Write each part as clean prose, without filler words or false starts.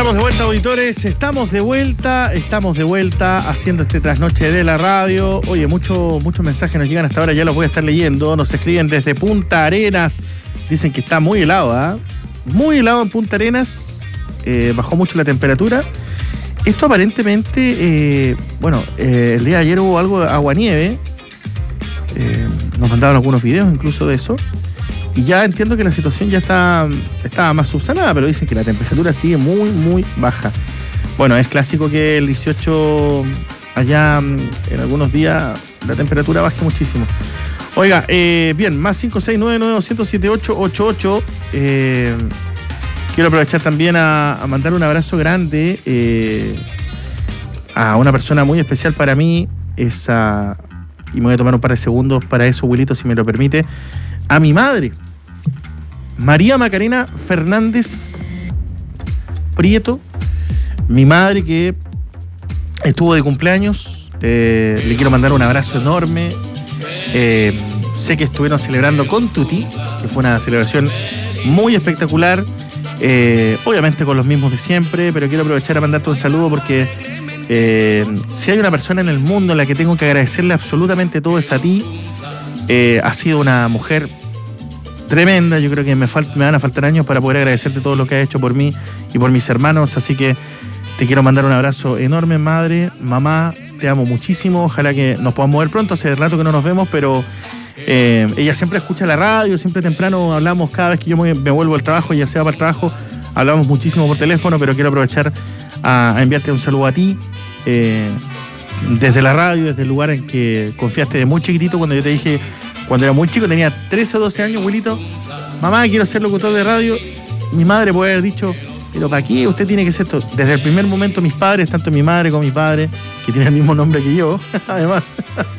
Estamos de vuelta, auditores, estamos de vuelta haciendo este trasnoche de la radio. Oye, muchos mensajes nos llegan hasta ahora, ya los voy a estar leyendo. Nos escriben desde Punta Arenas, dicen que está muy helado, muy helado en Punta Arenas, bajó mucho la temperatura. Esto aparentemente, el día de ayer hubo algo de agua-nieve, nos mandaron algunos videos incluso de eso. Y ya entiendo que la situación ya está más subsanada, pero dicen que la temperatura sigue muy, muy baja. Bueno, es clásico que el 18 allá en algunos días la temperatura baje muchísimo. Oiga, bien, más 569-900-7888. Quiero aprovechar también a mandar un abrazo grande a una persona muy especial para mí. Y me voy a tomar un par de segundos para eso, Wilito, si me lo permite. A mi madre, María Macarena Fernández Prieto, mi madre que estuvo de cumpleaños. Le quiero mandar un abrazo enorme. Sé que estuvieron celebrando con Tuti, que fue una celebración muy espectacular, obviamente con los mismos de siempre, pero quiero aprovechar a mandarte un saludo porque si hay una persona en el mundo en la que tengo que agradecerle absolutamente todo es a ti. Ha sido una mujer tremenda. Yo creo que me van a faltar años para poder agradecerte todo lo que has hecho por mí y por mis hermanos, así que te quiero mandar un abrazo enorme, madre, mamá, te amo muchísimo, ojalá que nos podamos ver pronto, hace rato que no nos vemos, pero ella siempre escucha la radio, siempre temprano hablamos, cada vez que yo me vuelvo al trabajo, ya sea para el trabajo, hablamos muchísimo por teléfono, pero quiero aprovechar a enviarte un saludo a ti, desde la radio, desde el lugar en que confiaste de muy chiquitito, cuando yo te dije, cuando era muy chico, tenía 13 o 12 años, Wilito, mamá, quiero ser locutor de radio. Mi madre puede haber dicho, pero ¿para qué usted tiene que ser esto? Desde el primer momento mis padres, tanto mi madre como mi padre, que tienen el mismo nombre que yo, además,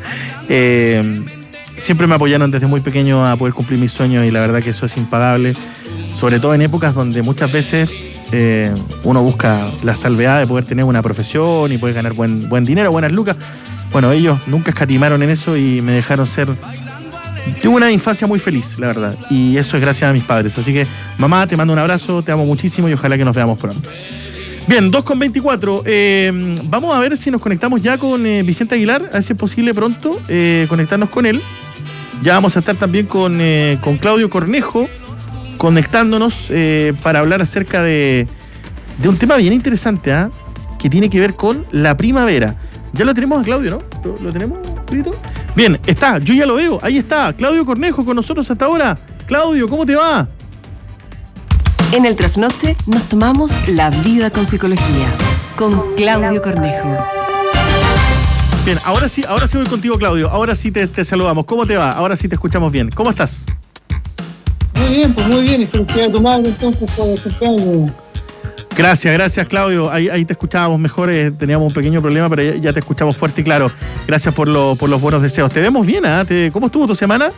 siempre me apoyaron desde muy pequeño a poder cumplir mis sueños y la verdad que eso es impagable, sobre todo en épocas donde muchas veces uno busca la salvedad de poder tener una profesión y poder ganar buen dinero, buenas lucas. Bueno, ellos nunca escatimaron en eso y me dejaron ser... Tuve una infancia muy feliz, la verdad, y eso es gracias a mis padres. Así que, mamá, te mando un abrazo, te amo muchísimo y ojalá que nos veamos pronto. Bien, 2:24. Vamos a ver si nos conectamos ya con Vicente Aguilar, a ver si es posible pronto conectarnos con él. Ya vamos a estar también con Claudio Cornejo, conectándonos para hablar acerca de un tema bien interesante, que tiene que ver con la primavera. Ya lo tenemos a Claudio, ¿no? ¿Lo tenemos, Brito? Bien, está, yo ya lo veo, ahí está, Claudio Cornejo con nosotros hasta ahora. Claudio, ¿cómo te va? En el trasnoche nos tomamos la vida con psicología, con Claudio Cornejo. Bien, ahora sí voy contigo, Claudio, ahora sí te saludamos. ¿Cómo te va? Ahora sí te escuchamos bien. ¿Cómo estás? Muy bien, y felicidades a tu madre entonces por el cumpleaños. Gracias, Claudio. Ahí te escuchábamos mejor, teníamos un pequeño problema, pero ya te escuchamos fuerte y claro. Gracias por los buenos deseos. Te vemos bien, ¿cómo estuvo tu semana?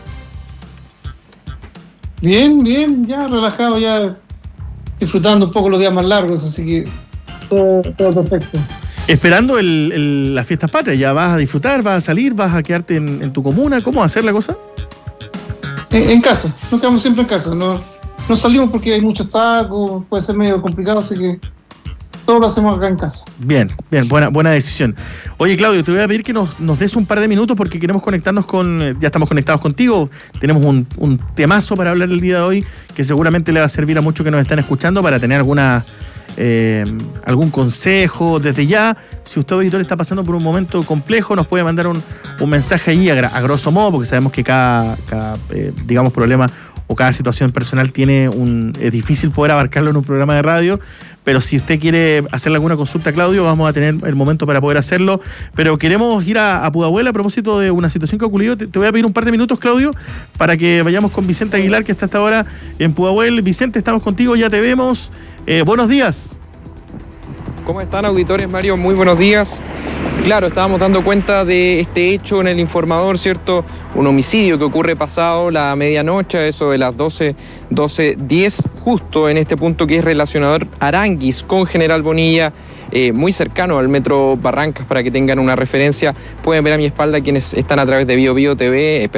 Bien, ya relajado, ya disfrutando un poco los días más largos, así que todo perfecto. Esperando las fiestas patrias, ¿ya vas a disfrutar, vas a salir, vas a quedarte en tu comuna? ¿Cómo va a ser la cosa? En casa, nos quedamos siempre en casa, no salimos porque hay muchos tacos, puede ser medio complicado, así que todo lo hacemos acá en casa. Bien, buena decisión. Oye, Claudio, te voy a pedir que nos des un par de minutos porque queremos conectarnos ya estamos conectados contigo, tenemos un temazo para hablar el día de hoy que seguramente le va a servir a muchos que nos están escuchando para tener algún consejo desde ya. Si usted, auditor, está pasando por un momento complejo, nos puede mandar un mensaje ahí a grosso modo, porque sabemos que cada problema o cada situación personal es difícil poder abarcarlo en un programa de radio, pero si usted quiere hacerle alguna consulta a Claudio, vamos a tener el momento para poder hacerlo. Pero queremos ir a Pudahuel a propósito de una situación que ha ocurrido. Te voy a pedir un par de minutos, Claudio, para que vayamos con Vicente Aguilar, que está hasta ahora en Pudahuel. Vicente, estamos contigo, ya te vemos. Buenos días. ¿Cómo están, auditores? Mario, muy buenos días. Claro, estábamos dando cuenta de este hecho en el informador, ¿cierto? Un homicidio que ocurre pasado la medianoche, eso de las 12:10, justo en este punto que es relacionador Aranguis con General Bonilla, muy cercano al metro Barrancas, para que tengan una referencia. Pueden ver a mi espalda quienes están a través de Bio TV.